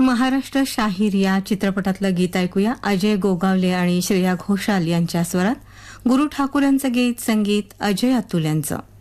महाराष्ट्र शाहीर या चित्रपटातलं गीत ऐकूया. अजय गोगावले आणि श्रेया घोषाल यांच्या स्वरात. गुरु ठाकूर यांचं गीत, संगीत अजय अतुल यांचं.